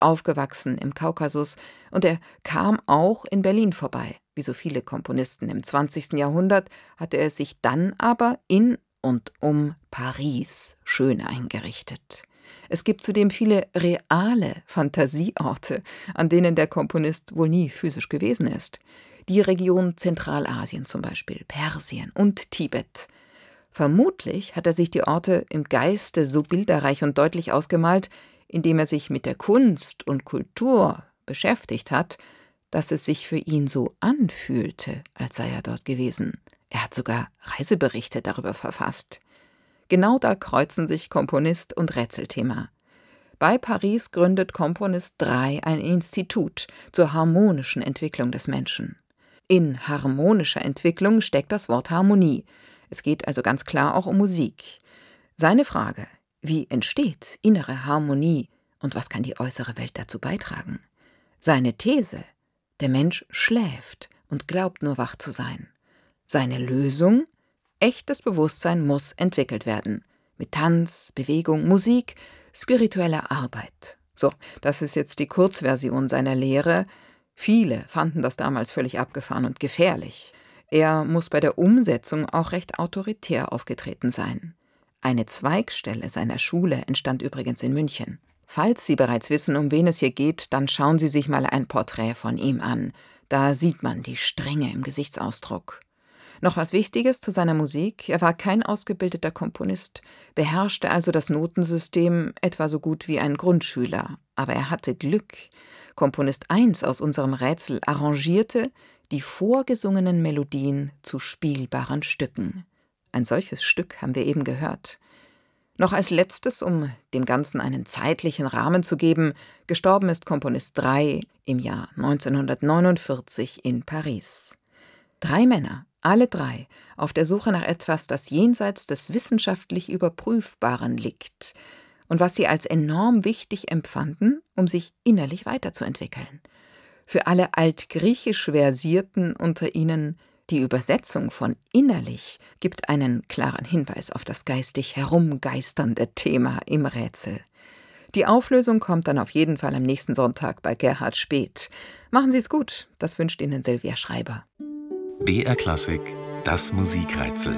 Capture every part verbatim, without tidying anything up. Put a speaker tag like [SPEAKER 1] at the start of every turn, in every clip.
[SPEAKER 1] aufgewachsen im Kaukasus, und er kam auch in Berlin vorbei. Wie so viele Komponisten im zwanzigsten Jahrhundert hatte er sich dann aber in und um Paris schön eingerichtet. Es gibt zudem viele reale Fantasieorte, an denen der Komponist wohl nie physisch gewesen ist. Die Region Zentralasien zum Beispiel, Persien und Tibet. Vermutlich hat er sich die Orte im Geiste so bilderreich und deutlich ausgemalt, indem er sich mit der Kunst und Kultur beschäftigt hat, dass es sich für ihn so anfühlte, als sei er dort gewesen. Er hat sogar Reiseberichte darüber verfasst. Genau da kreuzen sich Komponist und Rätselthema. Bei Paris gründet Componist drei ein Institut zur harmonischen Entwicklung des Menschen. In harmonischer Entwicklung steckt das Wort Harmonie. Es geht also ganz klar auch um Musik. Seine Frage: Wie entsteht innere Harmonie und was kann die äußere Welt dazu beitragen? Seine These: Der Mensch schläft und glaubt nur wach zu sein. Seine Lösung: Echtes Bewusstsein muss entwickelt werden. Mit Tanz, Bewegung, Musik, spiritueller Arbeit. So, das ist jetzt die Kurzversion seiner Lehre. Viele fanden das damals völlig abgefahren und gefährlich. Er muss bei der Umsetzung auch recht autoritär aufgetreten sein. Eine Zweigstelle seiner Schule entstand übrigens in München. Falls Sie bereits wissen, um wen es hier geht, dann schauen Sie sich mal ein Porträt von ihm an. Da sieht man die Strenge im Gesichtsausdruck. Noch was Wichtiges zu seiner Musik: Er war kein ausgebildeter Komponist, beherrschte also das Notensystem etwa so gut wie ein Grundschüler. Aber er hatte Glück. Komponist eins aus unserem Rätsel arrangierte die vorgesungenen Melodien zu spielbaren Stücken. Ein solches Stück haben wir eben gehört. Noch als letztes, um dem Ganzen einen zeitlichen Rahmen zu geben: Gestorben ist Komponist drei im Jahr neunzehnhundertneunundvierzig in Paris. Drei Männer, alle drei, auf der Suche nach etwas, das jenseits des wissenschaftlich Überprüfbaren liegt und was sie als enorm wichtig empfanden, um sich innerlich weiterzuentwickeln. Für alle altgriechisch Versierten unter ihnen: Die Übersetzung von innerlich gibt einen klaren Hinweis auf das geistig herumgeisternde Thema im Rätsel. Die Auflösung kommt dann auf jeden Fall am nächsten Sonntag bei Gerhard Speth. Machen Sie es gut, das wünscht Ihnen Silvia Schreiber.
[SPEAKER 2] B R Klassik, das Musikrätsel.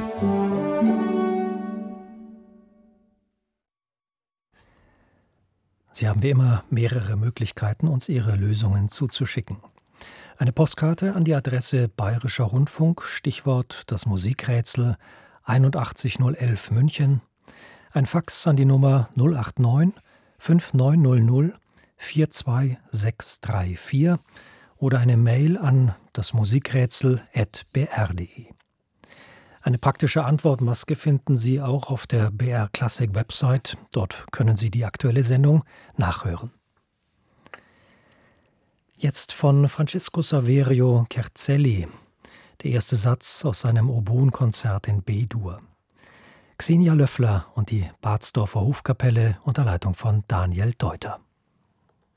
[SPEAKER 3] Sie haben wie immer mehrere Möglichkeiten, uns Ihre Lösungen zuzuschicken. Eine Postkarte an die Adresse Bayerischer Rundfunk, Stichwort das Musikrätsel einundachtzig null elf München. Ein Fax an die Nummer null acht neun fünf neun null null vier zwei sechs drei vier oder eine Mail an das Musikrätsel at b r punkt d e. Eine praktische Antwortmaske finden Sie auch auf der B R Klassik Website. Dort können Sie die aktuelle Sendung nachhören. Jetzt von Francesco Saverio Kerzelli, der erste Satz aus seinem Oboenkonzert in B-Dur. Xenia Löffler und die Bardsdorfer Hofkapelle unter Leitung von Daniel Deuter.